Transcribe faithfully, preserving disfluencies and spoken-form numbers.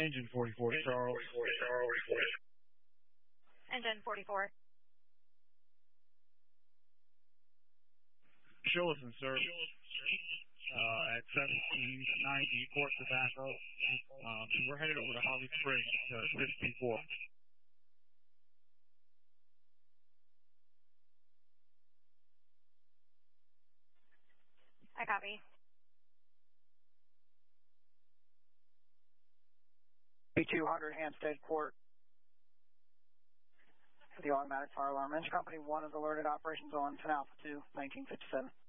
Engine forty-four, Charles. Engine forty-four. Show us in service uh, at seventeen ninety Port Tobacco. Um, we're headed over to Holly Springs to assist people. I copy. B two hundred Hampstead Court. The automatic fire alarm. Engine Company one is alerted. Operations on ten Alpha two, nineteen fifty-seven.